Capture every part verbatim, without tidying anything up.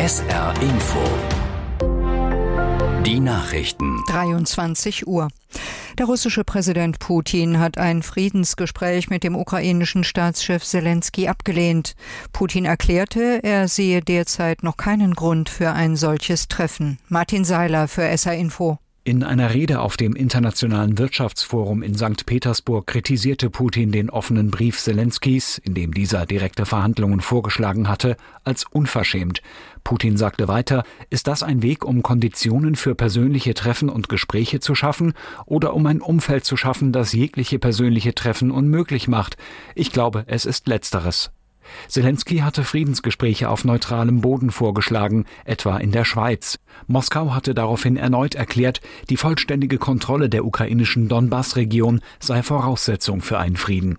S R Info. Die Nachrichten. dreiundzwanzig Uhr. Der russische Präsident Putin hat ein Friedensgespräch mit dem ukrainischen Staatschef Selenskyj abgelehnt. Putin erklärte, er sehe derzeit noch keinen Grund für ein solches Treffen. Martin Seiler für S R Info. In einer Rede auf dem Internationalen Wirtschaftsforum in Sankt Petersburg kritisierte Putin den offenen Brief Selenskys, in dem dieser direkte Verhandlungen vorgeschlagen hatte, als unverschämt. Putin sagte weiter, ist das ein Weg, um Konditionen für persönliche Treffen und Gespräche zu schaffen oder um ein Umfeld zu schaffen, das jegliche persönliche Treffen unmöglich macht? Ich glaube, es ist Letzteres. Selenskyj hatte Friedensgespräche auf neutralem Boden vorgeschlagen, etwa in der Schweiz. Moskau hatte daraufhin erneut erklärt, die vollständige Kontrolle der ukrainischen Donbass-Region sei Voraussetzung für einen Frieden.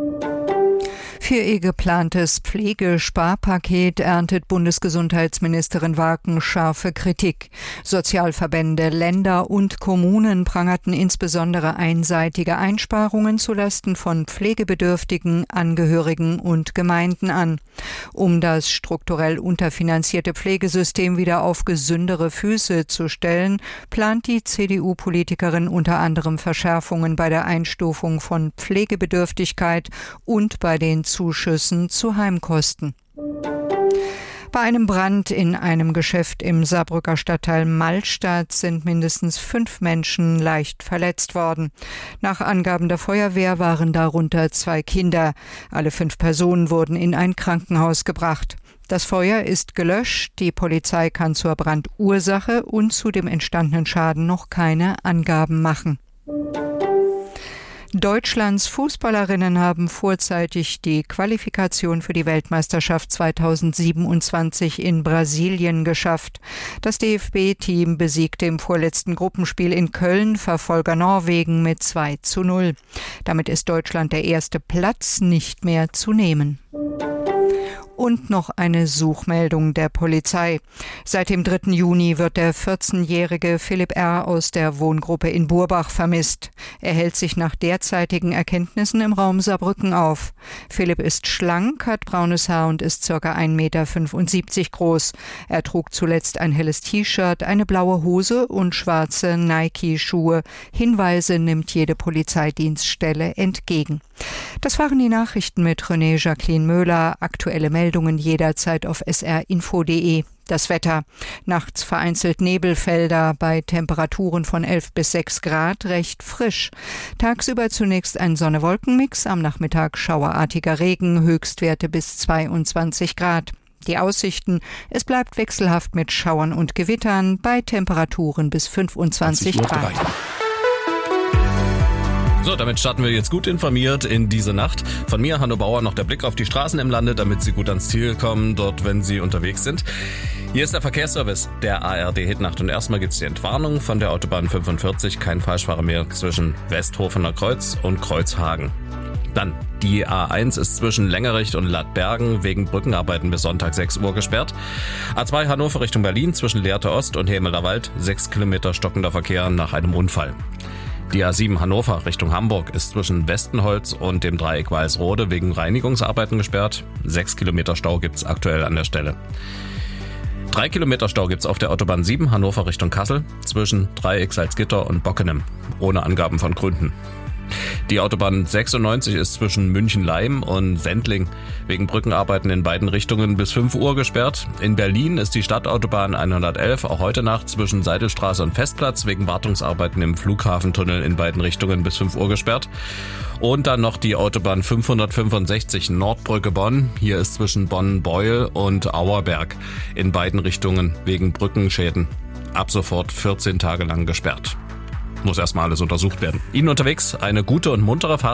Für ihr geplantes Pflegesparpaket erntet Bundesgesundheitsministerin Warken scharfe Kritik. Sozialverbände, Länder und Kommunen prangerten insbesondere einseitige Einsparungen zulasten von pflegebedürftigen Angehörigen und Gemeinden an. Um das strukturell unterfinanzierte Pflegesystem wieder auf gesündere Füße zu stellen, plant die C D U-Politikerin unter anderem Verschärfungen bei der Einstufung von Pflegebedürftigkeit und bei den Zuschüssen zu Heimkosten. Bei einem Brand in einem Geschäft im Saarbrücker Stadtteil Malstadt sind mindestens fünf Menschen leicht verletzt worden. Nach Angaben der Feuerwehr waren darunter zwei Kinder. Alle fünf Personen wurden in ein Krankenhaus gebracht. Das Feuer ist gelöscht. Die Polizei kann zur Brandursache und zu dem entstandenen Schaden noch keine Angaben machen. Deutschlands Fußballerinnen haben vorzeitig die Qualifikation für die Weltmeisterschaft zweitausendsiebenundzwanzig in Brasilien geschafft. Das D F B-Team besiegte im vorletzten Gruppenspiel in Köln Verfolger Norwegen mit zwei zu null. Damit ist Deutschland der erste Platz nicht mehr zu nehmen. Und noch eine Suchmeldung der Polizei. Seit dem dritten Juni wird der vierzehnjährige Philipp R. aus der Wohngruppe in Burbach vermisst. Er hält sich nach derzeitigen Erkenntnissen im Raum Saarbrücken auf. Philipp ist schlank, hat braunes Haar und ist ca. ein Meter fünfundsiebzig groß. Er trug zuletzt ein helles T-Shirt, eine blaue Hose und schwarze Nike-Schuhe. Hinweise nimmt jede Polizeidienststelle entgegen. Das waren die Nachrichten mit René Jacqueline Möhler. Aktuelle Meldungen jederzeit auf s r info punkt d e. Das Wetter. Nachts vereinzelt Nebelfelder bei Temperaturen von elf bis sechs Grad, recht frisch. Tagsüber zunächst ein Sonne-Wolken-Mix, am Nachmittag schauerartiger Regen, Höchstwerte bis zweiundzwanzig Grad. Die Aussichten, es bleibt wechselhaft mit Schauern und Gewittern bei Temperaturen bis fünfundzwanzig Grad. So, damit starten wir jetzt gut informiert in diese Nacht. Von mir, Hanno Bauer, noch der Blick auf die Straßen im Lande, damit Sie gut ans Ziel kommen, dort, wenn Sie unterwegs sind. Hier ist der Verkehrsservice der A R D Hitnacht und erstmal gibt's die Entwarnung von der Autobahn fünfundvierzig, kein Falschfahrer mehr zwischen Westhofener Kreuz und Kreuzhagen. Dann, die A eins ist zwischen Längericht und Lattbergen wegen Brückenarbeiten bis Sonntag sechs Uhr gesperrt. A zwei Hannover Richtung Berlin zwischen Lehrte Ost und Hemelder Wald, sechs Kilometer stockender Verkehr nach einem Unfall. Die A sieben Hannover Richtung Hamburg ist zwischen Westenholz und dem Dreieck Walsrode wegen Reinigungsarbeiten gesperrt. Sechs Kilometer Stau gibt's aktuell an der Stelle. Drei Kilometer Stau gibt's auf der Autobahn sieben Hannover Richtung Kassel zwischen Dreieck Salzgitter und Bockenem, ohne Angaben von Gründen. Die Autobahn sechsundneunzig ist zwischen München-Leim und Sendling wegen Brückenarbeiten in beiden Richtungen bis fünf Uhr gesperrt. In Berlin ist die Stadtautobahn hundertelf auch heute Nacht zwischen Seidelstraße und Festplatz wegen Wartungsarbeiten im Flughafentunnel in beiden Richtungen bis fünf Uhr gesperrt. Und dann noch die Autobahn fünfhundertfünfundsechzig Nordbrücke Bonn. Hier ist zwischen Bonn-Beuel und Auerberg in beiden Richtungen wegen Brückenschäden ab sofort vierzehn Tage lang gesperrt. Muss erstmal alles untersucht werden. Ihnen unterwegs eine gute und muntere Fahrt.